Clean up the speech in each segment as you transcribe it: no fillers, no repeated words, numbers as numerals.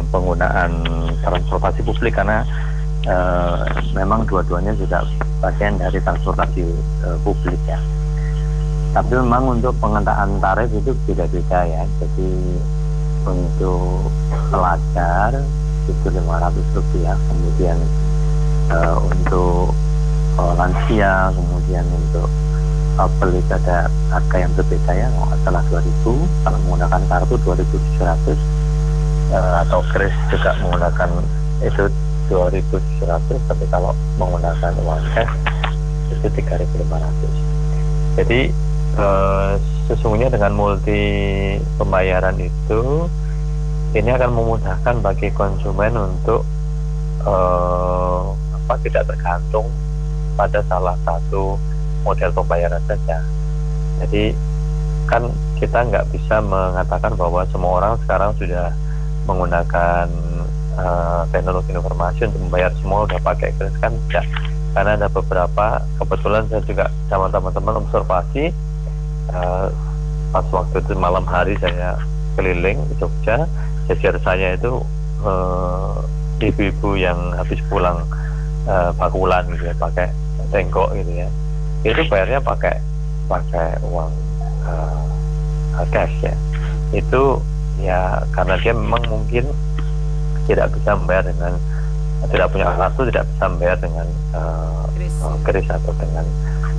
penggunaan transportasi publik, karena memang dua-duanya juga bagian dari transportasi publik ya. Tapi memang untuk pengenaan tarif itu beda-beda ya. Jadi untuk pelajar itu Rp500, kemudian untuk lansia, kemudian untuk pelit ada harga yang berbeda ya, salah 2.000, kalau menggunakan kartu 2.700, atau kris juga menggunakan itu 2.700, tapi kalau menggunakan uang cash itu 3.500. Jadi sesungguhnya dengan multi pembayaran itu ini akan memudahkan bagi konsumen untuk tidak tergantung pada salah satu model pembayaran saja. Jadi kan kita nggak bisa mengatakan bahwa semua orang sekarang sudah menggunakan teknologi informasi untuk membayar, semua udah pakai kris, kan tidak. Karena ada beberapa, kebetulan saya juga sama teman-teman observasi pas waktu itu malam hari saya keliling di Jogja, sejar saya itu ibu-ibu yang habis pulang bakulan gitu ya, pakai tengkok gitu ya, itu bayarnya pakai uang cash ya. Itu ya karena dia memang mungkin tidak bisa membayar dengan, tidak punya kartu, tidak bisa membayar dengan kris atau dengan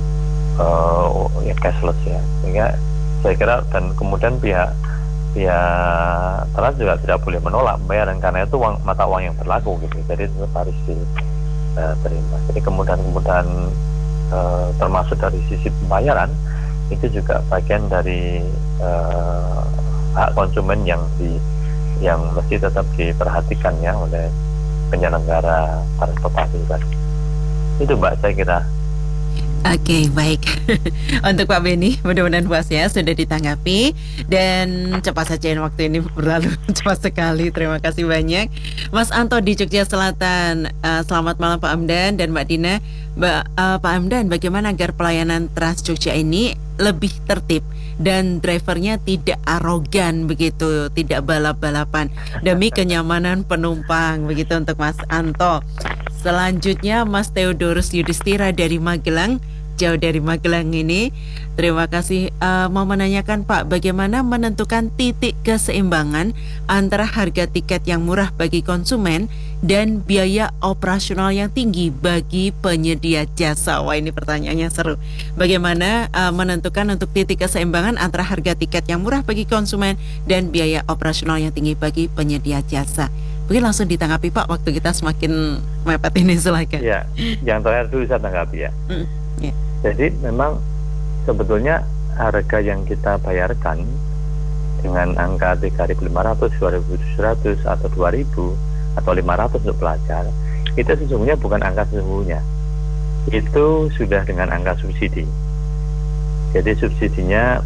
ya cashless ya. Sehingga saya kira, dan kemudian pihak Trans juga tidak boleh menolak pembayaran karena itu mata uang yang berlaku gitu. Jadi tetap harus diterima. Jadi kemudian termasuk dari sisi pembayaran itu juga bagian dari hak konsumen yang mesti tetap diperhatikan ya oleh penyelenggara transportasi tadi. Itu Mbak, saya kira. Oke, baik. Untuk Pak Beni, mudah-mudahan puas ya, sudah ditanggapi. Dan cepat saja waktu ini berlalu cepat sekali. Terima kasih banyak Mas Anto di Jogja Selatan. Selamat malam Pak Hamdan dan Mbak Dina. Pak Hamdan, bagaimana agar pelayanan Trans Jogja ini lebih tertib dan drivernya tidak arogan begitu, tidak balap-balapan, demi kenyamanan penumpang begitu untuk Mas Anto. Selanjutnya Mas Theodorus Yudhistira dari Magelang, jauh dari Magelang ini. Terima kasih. Mau menanyakan Pak, bagaimana menentukan titik keseimbangan antara harga tiket yang murah bagi konsumen dan biaya operasional yang tinggi bagi penyedia jasa? Wah, ini pertanyaannya seru. Bagaimana menentukan untuk titik keseimbangan antara harga tiket yang murah bagi konsumen dan biaya operasional yang tinggi bagi penyedia jasa? Mungkin langsung ditanggapi Pak, waktu kita semakin mepet ini, silakan. Ya, yang terakhir dulu saya tanggapi ya. Yeah. Jadi memang sebetulnya harga yang kita bayarkan dengan angka 3.500, 2.700 atau 2.000 atau 500 untuk pelajar, itu sesungguhnya bukan angka sesungguhnya. Itu sudah dengan angka subsidi. Jadi subsidinya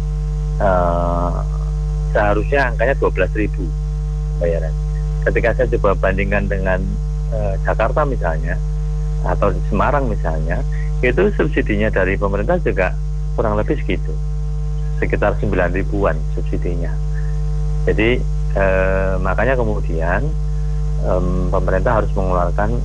seharusnya angkanya 12.000 bayaran. Ketika saya coba bandingkan dengan Jakarta misalnya atau di Semarang misalnya, itu subsidinya dari pemerintah juga kurang lebih segitu, sekitar 9.000-an subsidinya. Jadi makanya kemudian pemerintah harus mengeluarkan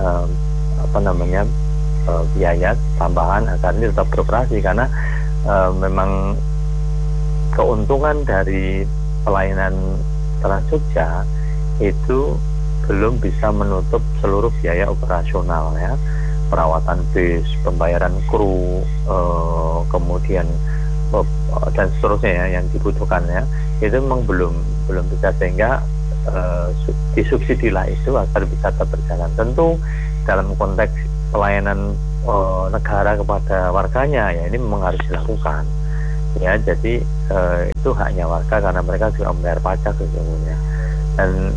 biaya tambahan agar ini tetap beroperasi, karena memang keuntungan dari pelayanan Trans Jogja itu belum bisa menutup seluruh biaya operasional ya, perawatan bis, pembayaran kru, kemudian dan seterusnya ya, yang dibutuhkan ya, itu memang belum bisa, sehingga disubsidilah itu agar bisa tetap berjalan. Tentu dalam konteks pelayanan negara kepada warganya ya, ini memang harus dilakukan ya. Jadi itu haknya warga karena mereka juga membayar pajak sesungguhnya. Dan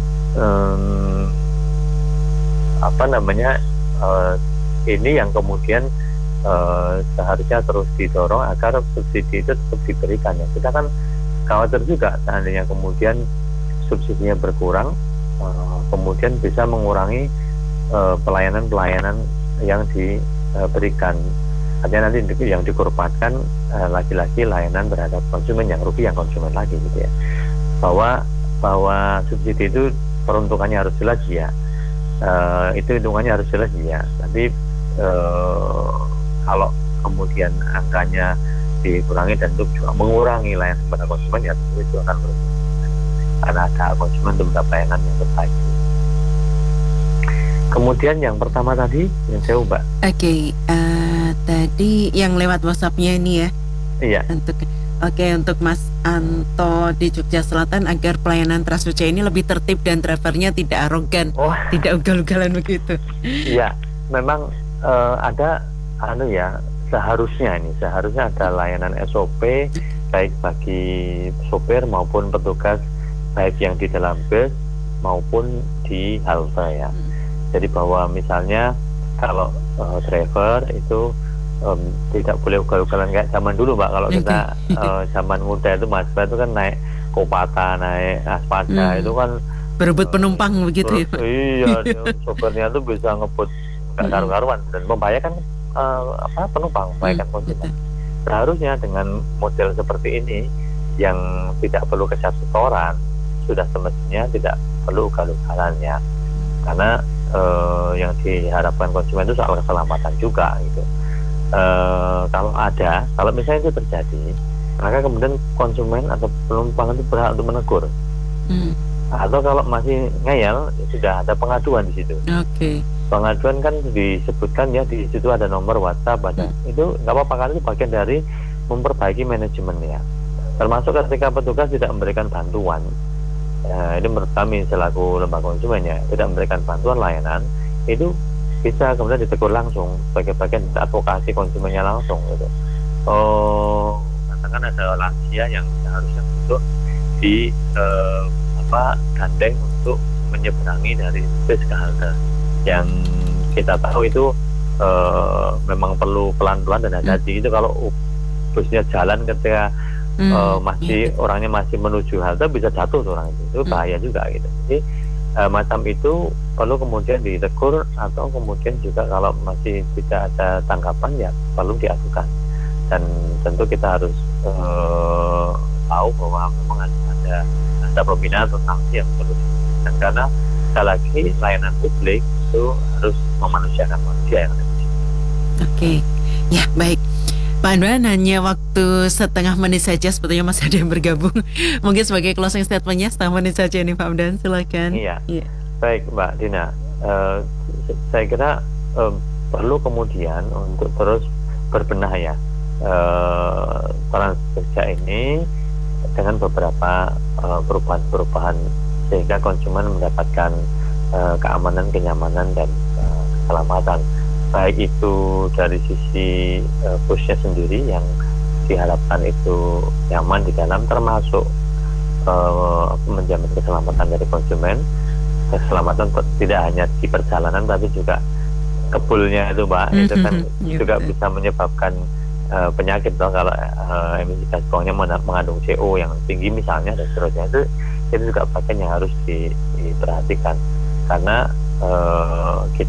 ini yang kemudian seharusnya terus didorong agar subsidi itu tetap diberikan ya. Kita kan khawatir juga seandainya kemudian subsidinya berkurang, kemudian bisa mengurangi pelayanan-pelayanan yang diberikan. Artinya nanti yang dikorbankan lagi-lagi layanan terhadap konsumen, yang rugi yang konsumen lagi gitu ya. Bahwa subsidi itu peruntukannya harus jelas ya, itu hitungannya harus jelas ya. Tapi kalau kemudian angkanya dikurangi dan itu juga mengurangi layanan kepada konsumen, ya tentu itu akan beruntungkan karena ada konsumen untuk mendapat layanan yang terbaik. Kemudian yang pertama tadi yang saya ubah. Oke, tadi yang lewat WhatsApp-nya ini ya. Iya. Untuk Mas Anto di Jogja Selatan, agar pelayanan Trans-Jogja ini lebih tertib dan drivernya tidak arogan, tidak ugal-ugalan begitu. Iya, memang ada seharusnya ada layanan SOP baik bagi sopir maupun petugas, baik yang di dalam bus maupun di halte ya. Jadi bahwa misalnya kalau driver itu tidak boleh ugal-ugalan kayak zaman dulu Mbak. Kalau kita zaman muda itu mahasiswa itu kan naik Kopata, naik Aspada, itu kan berebut penumpang begitu ya. Iya, sopirnya itu bisa ngebut gak karu-karuan dan membahayakan penumpang, membahayakan konsumen. Seharusnya dengan model seperti ini yang tidak perlu kejar setoran, sudah semestinya tidak perlu ugal-ugalannya, karena yang diharapkan konsumen itu soal keselamatan juga gitu. Kalau misalnya itu terjadi, maka kemudian konsumen atau penumpang itu berhak untuk menegur. Atau kalau masih ngeyel, sudah ada pengaduan di situ. Pengaduan kan disebutkan ya, di situ ada nomor WhatsApp, itu nggak apa-apa, karena itu bagian dari memperbaiki manajemennya. Termasuk ketika petugas tidak memberikan bantuan. Ini menurut kami selaku lembaga konsumen ya, tidak memberikan bantuan layanan, itu bisa kemudian ditegur langsung sebagai bagian advokasi konsumennya langsung gitu. Katakan ada lansia yang seharusnya untuk gandeng untuk menyeberangi dari bus ke halte, yang kita tahu itu memang perlu pelan-pelan dan hati-hati. Itu kalau busnya jalan ketika orangnya masih menuju halte, bisa jatuh tuh orang itu bahaya juga gitu. Jadi macam itu perlu kemudian ditegur, atau kemudian juga kalau masih tidak ada tanggapan ya perlu diadukan. Dan tentu kita harus tahu bahwa memang ada pembinaan atau sanksi yang perlu dilakukan, karena sekali lagi layanan publik itu harus memanusiakan manusia yang ada di sini. Ya baik. Pak Anban, hanya waktu setengah menit saja, sepertinya masih ada yang bergabung. Mungkin sebagai closing statement-nya setengah menit saja nih Pak Anban, silakan. Iya. Baik Mbak Dina, saya kira perlu kemudian untuk terus berbenah ya Trans-Jogja ini dengan beberapa perubahan-perubahan, sehingga konsumen mendapatkan keamanan, kenyamanan, dan keselamatan. Baik itu dari sisi busnya sendiri yang diharapkan itu nyaman di dalam, termasuk menjamin keselamatan dari konsumen, keselamatan tidak hanya di perjalanan tapi juga kebulnya itu Mbak, itu kan juga bisa menyebabkan penyakit kalau emisi gas buangnya mengandung CO yang tinggi misalnya, dan seterusnya. Itu juga bagian yang harus diperhatikan, karena kita